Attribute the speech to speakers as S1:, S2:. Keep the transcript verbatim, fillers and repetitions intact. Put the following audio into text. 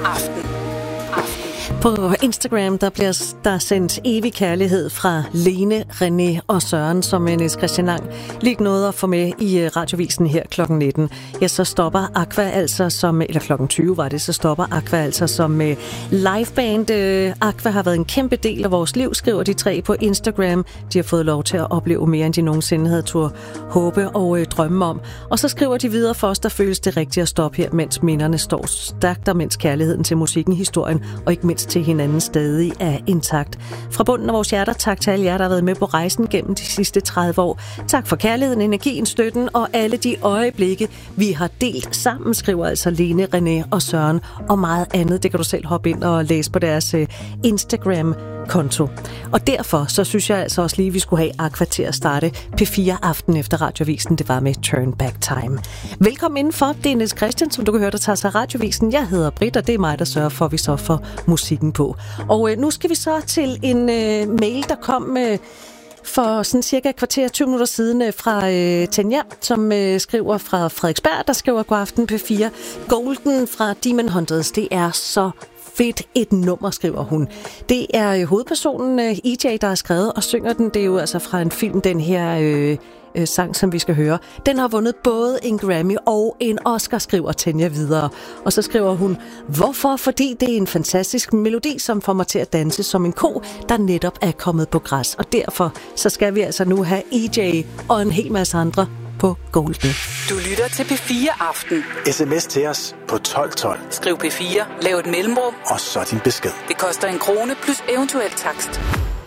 S1: Aften.
S2: På Instagram der bliver der sendt evig kærlighed fra Lene, René og Søren, som Niels Christian Lang lige nåede at få med i radiovisen her klokken nitten. Ja, så stopper Aqua altså som, eller klokken tyve var det, så stopper Aqua altså som liveband. Aqua har været en kæmpe del af vores liv, skriver de tre på Instagram. De har fået lov til at opleve mere, end de nogensinde havde turde håbe og drømme om. Og så skriver de videre: for os, der føles det rigtigt at stoppe her, mens minderne står stærkt, og mens kærligheden til musikken, historien og ikke mindst til hinanden stadig er intakt. Fra bunden af vores hjerter, tak til alle jer, der har været med på rejsen gennem de sidste tredive år. Tak for kærligheden, energien, støtten og alle de øjeblikke, vi har delt sammen, skriver altså Lene, René og Søren, og meget andet. Det kan du selv hoppe ind og læse på deres Instagram-konto. Og derfor så synes jeg altså også lige, vi skulle have Aqua til at starte P fire Aften efter radiovisen. Det var med Turn Back Time. Velkommen indenfor. Det er Niels Christian, som du kan høre, der tager sig radiovisen. Jeg hedder Britt, og det er mig, der sørger for, at vi så får musikken på. Og øh, nu skal vi så til en øh, mail, der kom øh, for sådan cirka et kvarter, tyve minutter siden øh, fra øh, Tanja, som øh, skriver fra Frederiksberg, der skriver: god aften P fire. Golden fra Demon Hunters, det er så fedt et nummer, skriver hun. Det er hovedpersonen E J, der har skrevet og synger den. Det er jo altså fra en film, den her øh, øh, sang, som vi skal høre. Den har vundet både en Grammy og en Oscar, skriver Tanja videre. Og så skriver hun: hvorfor? Fordi det er en fantastisk melodi, som får mig til at danse som en ko, der netop er kommet på græs. Og derfor så skal vi altså nu have E J og en hel masse andre på Golden.
S1: Du lytter til P fire Aften.
S3: S M S til os på tolv tolv.
S1: Skriv P fire, lav et mellemrum,
S3: og så din besked.
S1: Det koster en krone plus eventuel takst.